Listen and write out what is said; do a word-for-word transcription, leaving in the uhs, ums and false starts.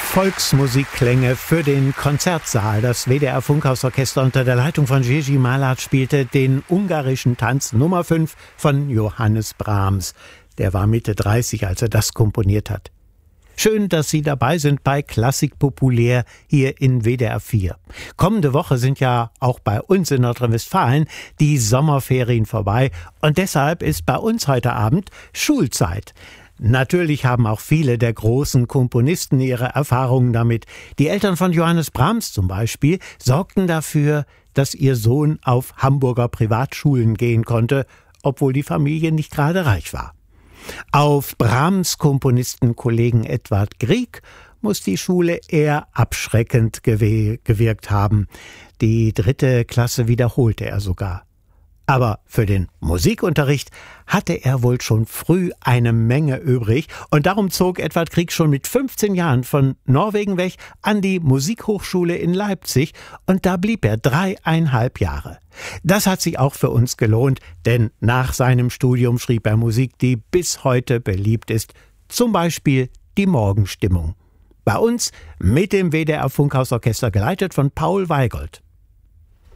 Volksmusikklänge für den Konzertsaal. Das W D R Funkhausorchester unter der Leitung von Jiří Malert spielte den ungarischen Tanz Nummer fünf von Johannes Brahms. Der war Mitte dreißig, als er das komponiert hat. Schön, dass Sie dabei sind bei Klassik Populär hier in W D R vier. Kommende Woche sind ja auch bei uns in Nordrhein-Westfalen die Sommerferien vorbei und deshalb ist bei uns heute Abend Schulzeit. Natürlich haben auch viele der großen Komponisten ihre Erfahrungen damit. Die Eltern von Johannes Brahms zum Beispiel sorgten dafür, dass ihr Sohn auf Hamburger Privatschulen gehen konnte, obwohl die Familie nicht gerade reich war. Auf Brahms Komponistenkollegen Edvard Grieg muss die Schule eher abschreckend gew- gewirkt haben. Die dritte Klasse wiederholte er sogar. Aber für den Musikunterricht hatte er wohl schon früh eine Menge übrig und darum zog Edvard Grieg schon mit fünfzehn Jahren von Norwegen weg an die Musikhochschule in Leipzig und da blieb er dreieinhalb Jahre. Das hat sich auch für uns gelohnt, denn nach seinem Studium schrieb er Musik, die bis heute beliebt ist, zum Beispiel die Morgenstimmung. Bei uns mit dem W D R Funkhausorchester geleitet von Paul Weigold.